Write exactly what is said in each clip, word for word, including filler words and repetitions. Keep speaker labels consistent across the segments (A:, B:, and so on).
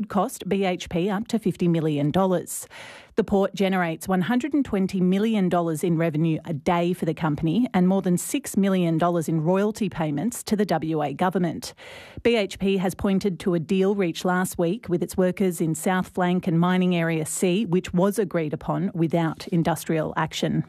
A: cost B H P up to fifty million dollars. The port generates one hundred twenty million dollars in revenue a day for the company and more than six million dollars in royalty payments to the W A government. B H P has pointed to a deal reached last week with its workers in South Flank and Mining Area C, which was agreed upon without industrial action.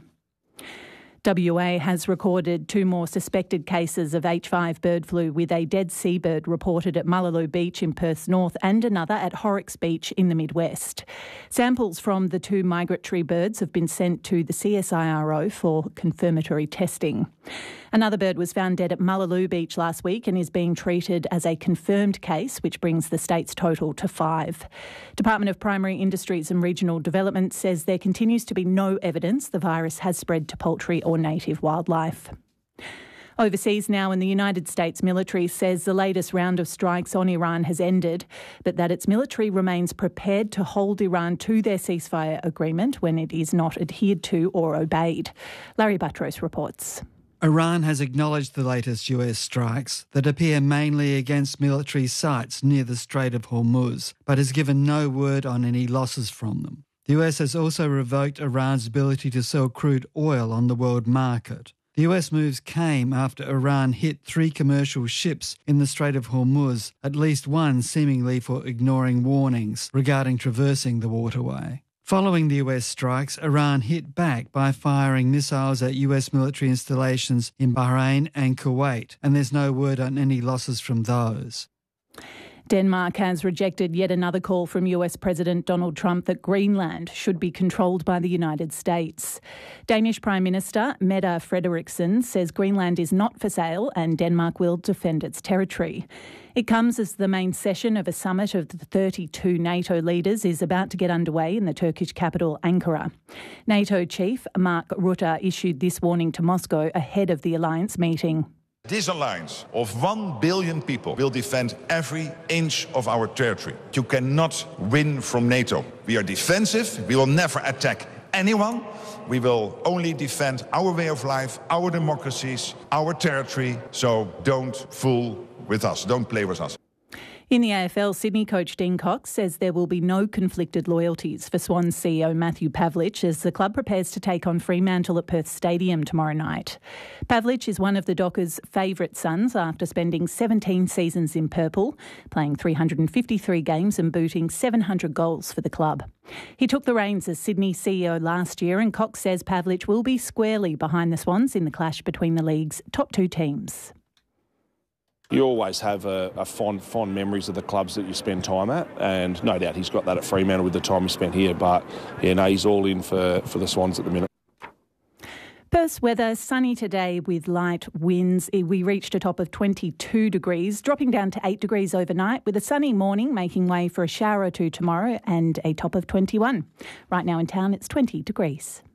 A: W A has recorded two more suspected cases of H five bird flu, with a dead seabird reported at Mullaloo Beach in Perth's north and another at Horrocks Beach in the Midwest. Samples from the two migratory birds have been sent to the C S I R O for confirmatory testing. Another bird was found dead at Mullaloo Beach last week and is being treated as a confirmed case, which brings the state's total to five. Department of Primary Industries and Regional Development says there continues to be no evidence the virus has spread to poultry or native wildlife. Overseas now, and the United States military says the latest round of strikes on Iran has ended, but that its military remains prepared to hold Iran to their ceasefire agreement when it is not adhered to or obeyed. Larry Buttrose reports.
B: Iran has acknowledged the latest U S strikes that appear mainly against military sites near the Strait of Hormuz, but has given no word on any losses from them. The U S has also revoked Iran's ability to sell crude oil on the world market. The U S moves came after Iran hit three commercial ships in the Strait of Hormuz, at least one seemingly for ignoring warnings regarding traversing the waterway. Following the U S strikes, Iran hit back by firing missiles at U S military installations in Bahrain and Kuwait, and there's no word on any losses from those.
A: Denmark has rejected yet another call from U S President Donald Trump that Greenland should be controlled by the United States. Danish Prime Minister Mette Frederiksen says Greenland is not for sale and Denmark will defend its territory. It comes as the main session of a summit of the thirty-two NATO leaders is about to get underway in the Turkish capital, Ankara. NATO chief Mark Rutte issued this warning to Moscow ahead of the alliance meeting.
C: This alliance of one billion people will defend every inch of our territory. You cannot win from NATO. We are defensive. We will never attack anyone. We will only defend our way of life, our democracies, our territory. So don't fool with us. Don't play with us.
A: In the A F L, Sydney coach Dean Cox says there will be no conflicted loyalties for Swans C E O Matthew Pavlich as the club prepares to take on Fremantle at Perth Stadium tomorrow night. Pavlich is one of the Dockers' favourite sons after spending seventeen seasons in purple, playing three hundred fifty-three games and booting seven hundred goals for the club. He took the reins as Sydney C E O last year, and Cox says Pavlich will be squarely behind the Swans in the clash between the league's top two teams.
D: You always have a, a fond, fond memories of the clubs that you spend time at, and no doubt he's got that at Fremantle with the time he spent here. But yeah, no, he's all in for, for the Swans at the minute.
A: Perth's weather, sunny today with light winds. We reached a top of twenty-two degrees, dropping down to eight degrees overnight, with a sunny morning making way for a shower or two tomorrow and a top of twenty-one. Right now in town, it's twenty degrees.